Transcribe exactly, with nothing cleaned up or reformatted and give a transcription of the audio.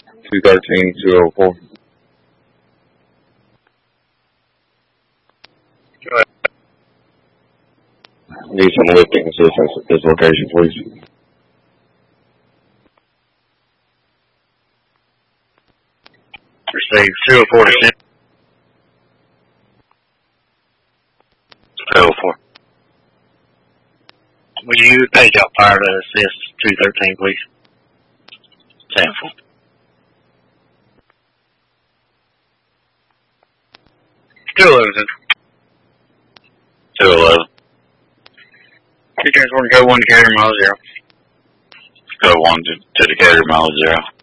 two thirteen, two oh four. Go ahead. Need some lifting assistance at this location, please. Receive two oh four to send. two oh four. Will you page out fire to assist two thirteen, please? Sample. two eleven. two eleven. Two transport code one to carrier mile zero. Code one to, to Decatur mile zero.